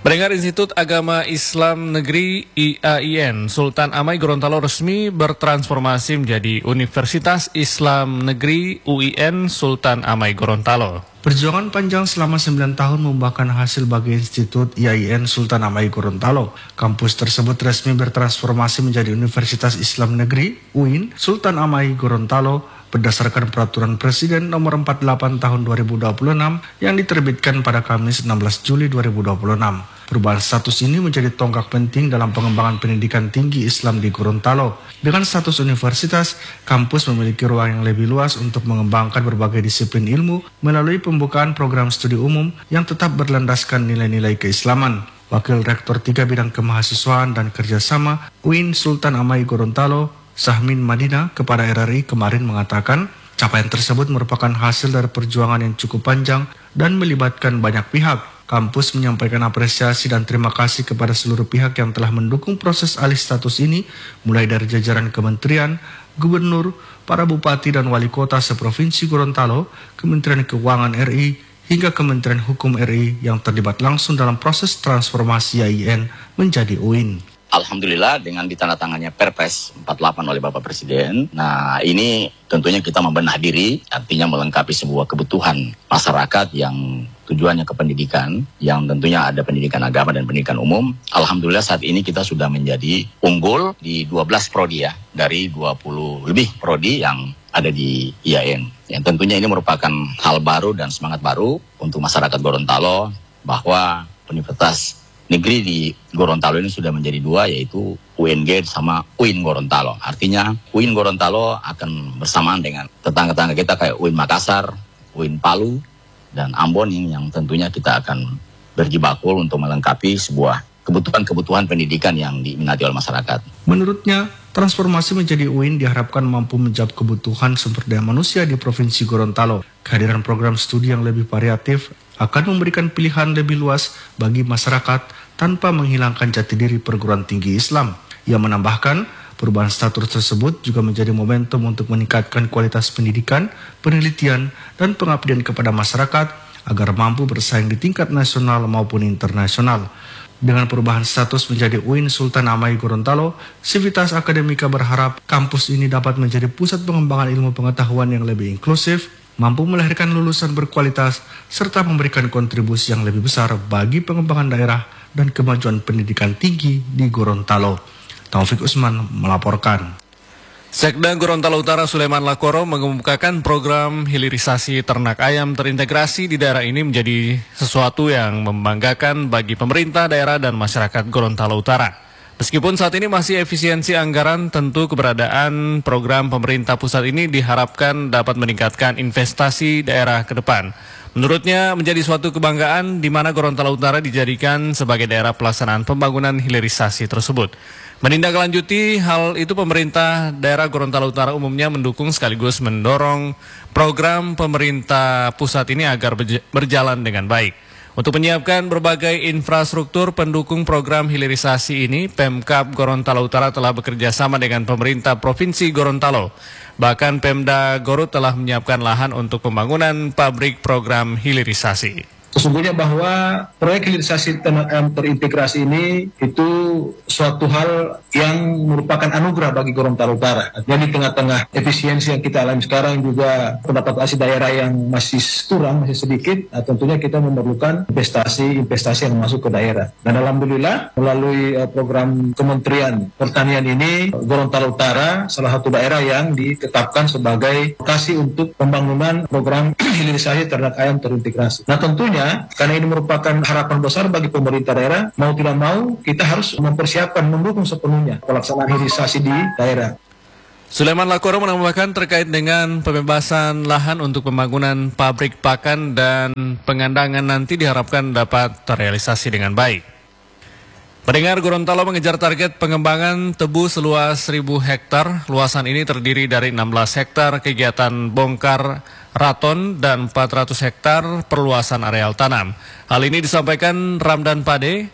Pendengar, Institut Agama Islam Negeri IAIN Sultan Amai Gorontalo resmi bertransformasi menjadi Universitas Islam Negeri UIN Sultan Amai Gorontalo. Perjuangan panjang selama 9 tahun membuahkan hasil bagi Institut IAIN Sultan Amai Gorontalo. Kampus tersebut resmi bertransformasi menjadi Universitas Islam Negeri UIN Sultan Amai Gorontalo berdasarkan Peraturan Presiden Nomor 48 Tahun 2026 yang diterbitkan pada Kamis 16 Juli 2026. Perubahan status ini menjadi tonggak penting dalam pengembangan pendidikan tinggi Islam di Gorontalo. Dengan status universitas, kampus memiliki ruang yang lebih luas untuk mengembangkan berbagai disiplin ilmu melalui pembukaan program studi umum yang tetap berlandaskan nilai-nilai keislaman. Wakil Rektor 3 Bidang Kemahasiswaan dan Kerjasama UIN Sultan Amai Gorontalo, Sahmin Madinah, kepada RRI kemarin mengatakan, capaian tersebut merupakan hasil dari perjuangan yang cukup panjang dan melibatkan banyak pihak. Kampus menyampaikan apresiasi dan terima kasih kepada seluruh pihak yang telah mendukung proses alih status ini, mulai dari jajaran kementerian, gubernur, para bupati dan wali kota seprovinsi Gorontalo, Kementerian Keuangan RI, hingga Kementerian Hukum RI yang terlibat langsung dalam proses transformasi IAIN menjadi UIN. Alhamdulillah dengan ditandatangannya Perpres 48 oleh Bapak Presiden. Nah, ini tentunya kita membenah diri, artinya melengkapi sebuah kebutuhan masyarakat yang tujuannya ke pendidikan, yang tentunya ada pendidikan agama dan pendidikan umum. Alhamdulillah saat ini kita sudah menjadi unggul di 12 prodi ya, dari 20 lebih prodi yang ada di IAIN. Yang tentunya ini merupakan hal baru dan semangat baru untuk masyarakat Gorontalo, bahwa Universitas Negeri di Gorontalo ini sudah menjadi dua, yaitu UNG sama UIN Gorontalo. Artinya UIN Gorontalo akan bersamaan dengan tetangga-tetangga kita kayak UIN Makassar, UIN Palu, dan Ambon yang tentunya kita akan berjibaku untuk melengkapi sebuah kebutuhan pendidikan yang diminati oleh masyarakat. Menurutnya, transformasi menjadi UIN diharapkan mampu menjawab kebutuhan sumber daya manusia di Provinsi Gorontalo. Kehadiran program studi yang lebih variatif akan memberikan pilihan lebih luas bagi masyarakat tanpa menghilangkan jati diri perguruan tinggi Islam. Ia menambahkan, perubahan status tersebut juga menjadi momentum untuk meningkatkan kualitas pendidikan, penelitian, dan pengabdian kepada masyarakat agar mampu bersaing di tingkat nasional maupun internasional. Dengan perubahan status menjadi UIN Sultan Amai Gorontalo, Civitas Akademika berharap kampus ini dapat menjadi pusat pengembangan ilmu pengetahuan yang lebih inklusif, mampu melahirkan lulusan berkualitas, serta memberikan kontribusi yang lebih besar bagi pengembangan daerah dan kemajuan pendidikan tinggi di Gorontalo. Taufik Usman melaporkan. Sekda Gorontalo Utara Sulaiman Lakoro mengemukakan program hilirisasi ternak ayam terintegrasi di daerah ini menjadi sesuatu yang membanggakan bagi pemerintah daerah dan masyarakat Gorontalo Utara. Meskipun saat ini masih efisiensi anggaran, tentu keberadaan program pemerintah pusat ini diharapkan dapat meningkatkan investasi daerah ke depan. Menurutnya menjadi suatu kebanggaan di mana Gorontalo Utara dijadikan sebagai daerah pelaksanaan pembangunan hilirisasi tersebut. Menindaklanjuti hal itu, pemerintah daerah Gorontalo Utara umumnya mendukung sekaligus mendorong program pemerintah pusat ini agar berjalan dengan baik. Untuk menyiapkan berbagai infrastruktur pendukung program hilirisasi ini, Pemkab Gorontalo Utara telah bekerja sama dengan pemerintah Provinsi Gorontalo. Bahkan Pemda Gorut telah menyiapkan lahan untuk pembangunan pabrik program hilirisasi. Sesungguhnya bahwa proyek hilirisasi ternak ayam terintegrasi ini itu suatu hal yang merupakan anugerah bagi Gorontalo Utara. Jadi tengah-tengah efisiensi yang kita alami sekarang, juga pendapatan asli daerah yang masih kurang, masih sedikit, tentunya kita memerlukan investasi yang masuk ke daerah. Dan alhamdulillah melalui program Kementerian Pertanian ini, Gorontalo Utara salah satu daerah yang ditetapkan sebagai lokasi untuk pembangunan program hilirisasi ternak ayam terintegrasi. Nah tentunya karena ini merupakan harapan besar bagi pemerintah daerah, mau tidak mau kita harus mempersiapkan, mendukung sepenuhnya pelaksanaan hilirisasi di daerah. Sulaiman Lakoro menambahkan terkait dengan pembebasan lahan untuk pembangunan pabrik pakan dan pengandangan nanti diharapkan dapat terrealisasi dengan baik. Pendengar, Gorontalo mengejar target pengembangan tebu seluas 1.000 hektar. Luasan ini terdiri dari 16 hektar kegiatan bongkar raton dan 400 hektar perluasan areal tanam. Hal ini disampaikan Ramdan Pade,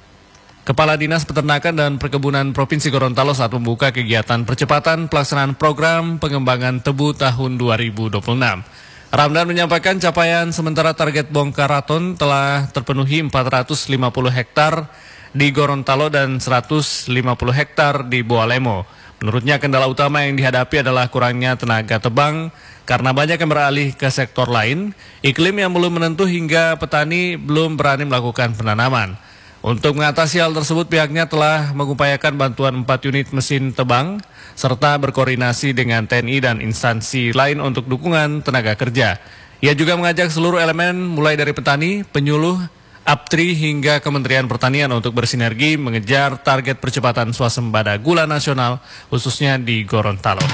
Kepala Dinas Peternakan dan Perkebunan Provinsi Gorontalo saat membuka kegiatan percepatan pelaksanaan program pengembangan tebu tahun 2026. Ramdan menyampaikan capaian sementara target bongkar raton telah terpenuhi 450 hektar di Gorontalo dan 150 hektar di Boalemo. Menurutnya kendala utama yang dihadapi adalah kurangnya tenaga tebang karena banyak yang beralih ke sektor lain, iklim yang belum menentu hingga petani belum berani melakukan penanaman. Untuk mengatasi hal tersebut, pihaknya telah mengupayakan bantuan 4 unit mesin tebang, serta berkoordinasi dengan TNI dan instansi lain untuk dukungan tenaga kerja. Ia juga mengajak seluruh elemen, mulai dari petani, penyuluh, APTRI hingga Kementerian Pertanian untuk bersinergi mengejar target percepatan swasembada gula nasional, khususnya di Gorontalo.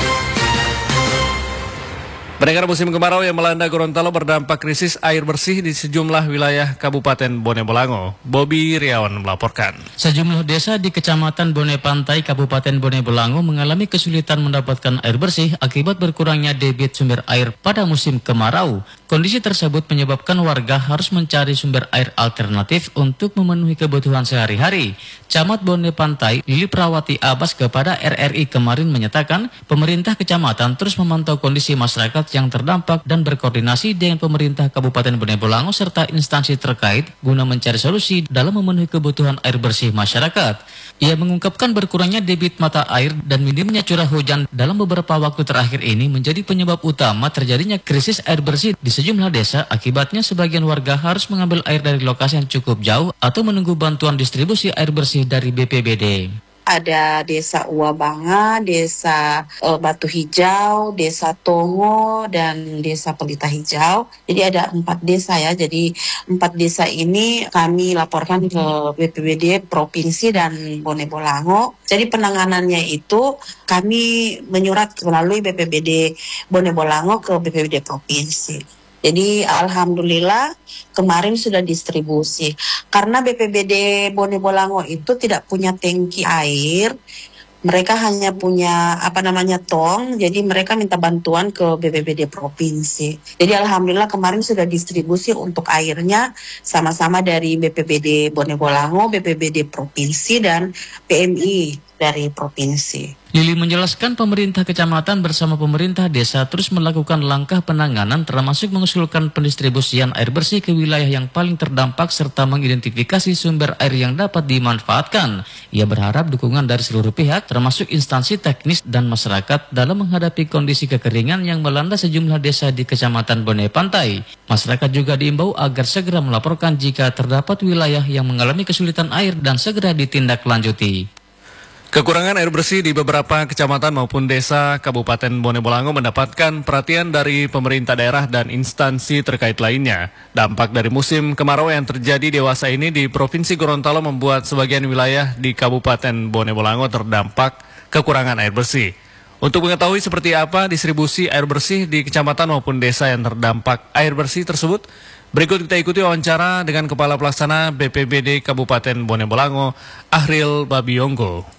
Pendengar, musim kemarau yang melanda Gorontalo berdampak krisis air bersih di sejumlah wilayah Kabupaten Bone Bolango. Bobby Riawan melaporkan. Sejumlah desa di Kecamatan Bone Pantai, Kabupaten Bone Bolango mengalami kesulitan mendapatkan air bersih akibat berkurangnya debit sumber air pada musim kemarau. Kondisi tersebut menyebabkan warga harus mencari sumber air alternatif untuk memenuhi kebutuhan sehari-hari. Camat Bone Pantai, Lili Prawati Abbas kepada RRI kemarin menyatakan pemerintah kecamatan terus memantau kondisi masyarakat yang terdampak dan berkoordinasi dengan pemerintah Kabupaten Bone Bolango serta instansi terkait guna mencari solusi dalam memenuhi kebutuhan air bersih masyarakat. Ia mengungkapkan berkurangnya debit mata air dan minimnya curah hujan dalam beberapa waktu terakhir ini menjadi penyebab utama terjadinya krisis air bersih di sejumlah desa. Akibatnya sebagian warga harus mengambil air dari lokasi yang cukup jauh atau menunggu bantuan distribusi air bersih dari BPBD. Ada desa Uabanga, desa Batu Hijau, desa Tongo, dan desa Pelita Hijau. Jadi ada 4 desa ya. Jadi 4 desa ini kami laporkan ke BPBD Provinsi dan Bone Bolango. Jadi penanganannya itu kami menyurat melalui BPBD Bone Bolango ke BPBD Provinsi. Jadi alhamdulillah kemarin sudah distribusi. Karena BPBD Bone Bolango itu tidak punya tangki air, mereka hanya punya tong, jadi mereka minta bantuan ke BPBD Provinsi. Jadi alhamdulillah kemarin sudah distribusi untuk airnya sama-sama dari BPBD Bone Bolango, BPBD Provinsi, dan PMI dari Provinsi. Lili menjelaskan pemerintah kecamatan bersama pemerintah desa terus melakukan langkah penanganan termasuk mengusulkan pendistribusian air bersih ke wilayah yang paling terdampak serta mengidentifikasi sumber air yang dapat dimanfaatkan. Ia berharap dukungan dari seluruh pihak termasuk instansi teknis dan masyarakat dalam menghadapi kondisi kekeringan yang melanda sejumlah desa di Kecamatan Bone Pantai. Masyarakat juga diimbau agar segera melaporkan jika terdapat wilayah yang mengalami kesulitan air dan segera ditindaklanjuti. Kekurangan air bersih di beberapa kecamatan maupun desa Kabupaten Bone Bolango mendapatkan perhatian dari pemerintah daerah dan instansi terkait lainnya. Dampak dari musim kemarau yang terjadi dewasa ini di Provinsi Gorontalo membuat sebagian wilayah di Kabupaten Bone Bolango terdampak kekurangan air bersih. Untuk mengetahui seperti apa distribusi air bersih di kecamatan maupun desa yang terdampak air bersih tersebut, berikut kita ikuti wawancara dengan Kepala Pelaksana BPBD Kabupaten Bone Bolango, Ahril Babiyonggo.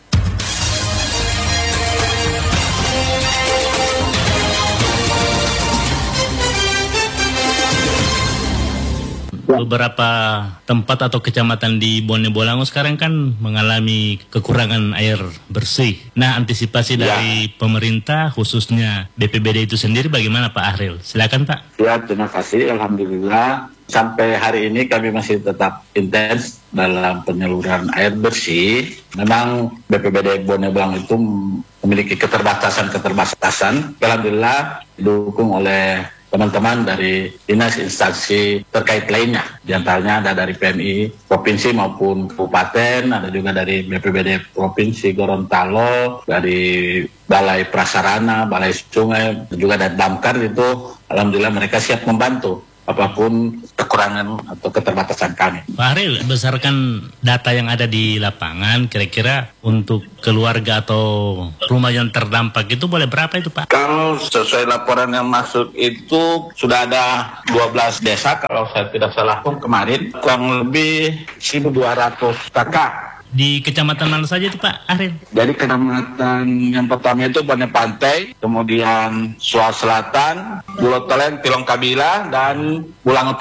Beberapa tempat atau kecamatan di Bone Bolango sekarang kan mengalami kekurangan air bersih. Nah, antisipasi dari pemerintah khususnya BPBD itu sendiri bagaimana Pak Ahril? Silakan Pak. Ya, terima kasih. Alhamdulillah sampai hari ini kami masih tetap intens dalam penyaluran air bersih. Memang BPBD Bone Bolango itu memiliki keterbatasan. Alhamdulillah didukung oleh teman-teman dari dinas instansi terkait lainnya. Di antaranya ada dari PMI Provinsi maupun Kabupaten, ada juga dari BPBD Provinsi Gorontalo, dari Balai Prasarana, Balai Sungai, juga dari Damkar. Itu alhamdulillah mereka siap membantu apapun kekurangan atau keterbatasan kami. Pak Ahril, berdasarkan data yang ada di lapangan, kira-kira untuk keluarga atau rumah yang terdampak itu boleh berapa itu Pak? Kalau sesuai laporan yang masuk itu sudah ada 12 desa kalau saya tidak salah kemarin, kurang lebih 1.200 kakak. Di kecamatan mana saja itu Pak Ahril? Jadi kecamatan yang pertama itu Bone Pantai, kemudian Sual Selatan, Bulotelen, Tilong Kabila, dan Bolango Timur.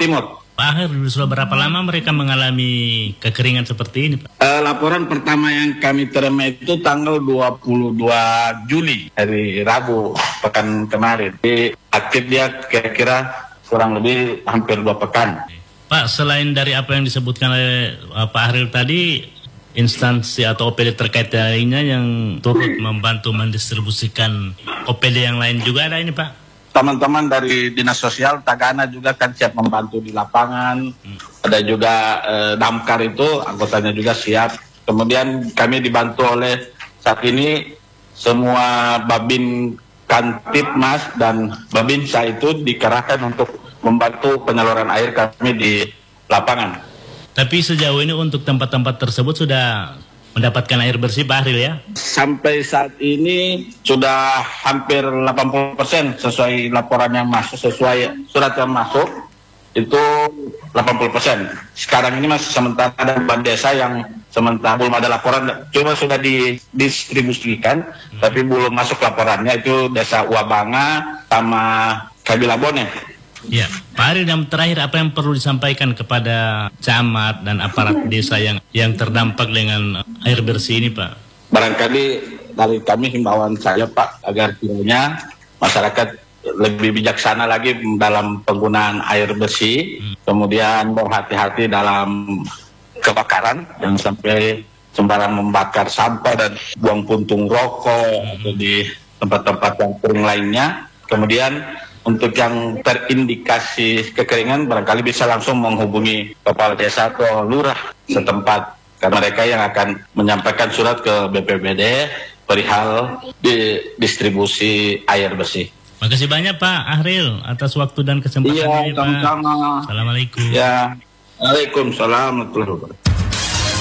Pak Akhil, sudah berapa lama mereka mengalami kekeringan seperti ini, Pak? Laporan pertama yang kami terima itu tanggal 22 Juli, hari Rabu pekan kemarin. Jadi aktif dia kira-kira kurang lebih hampir 2 pekan. Pak, selain dari apa yang disebutkan oleh Pak Akhil tadi, instansi atau OPD terkait lainnya yang turut membantu mendistribusikan OPD yang lain juga ada ini, Pak? Teman-teman dari Dinas Sosial Tagana juga kan siap membantu di lapangan. Ada juga Damkar itu anggotanya juga siap. Kemudian kami dibantu oleh saat ini semua Babin Kantipmas dan Babinsa itu dikerahkan untuk membantu penyaluran air kami di lapangan. Tapi sejauh ini untuk tempat-tempat tersebut sudah mendapatkan air bersih, Pak Akhil, ya? Sampai saat ini sudah hampir 80% sesuai laporan yang masuk, sesuai surat yang masuk, itu 80%. Sekarang ini masih sementara ada beberapa desa yang sementara belum ada laporan, cuma sudah didistribusikan, tapi belum masuk laporannya, itu desa Uabanga sama Kabilabone. Ya, Pak Akhil, yang terakhir apa yang perlu disampaikan kepada camat dan aparat desa yang terdampak dengan air bersih ini, Pak? Barangkali dari kami himbauan saya, Pak, agar kiranya masyarakat lebih bijaksana lagi dalam penggunaan air bersih, kemudian berhati-hati dalam kebakaran, jangan sampai sembarang membakar sampah dan buang puntung rokok atau di tempat-tempat yang kering lainnya. Kemudian untuk yang terindikasi kekeringan barangkali bisa langsung menghubungi kepala desa atau lurah setempat, karena mereka yang akan menyampaikan surat ke BPBD perihal distribusi air bersih. Makasih banyak Pak Akhil atas waktu dan kesempatan ini, Pak. Sama-sama. Assalamualaikum. Ya, Waalaikumsalam warahmatullahi wabarakatuh.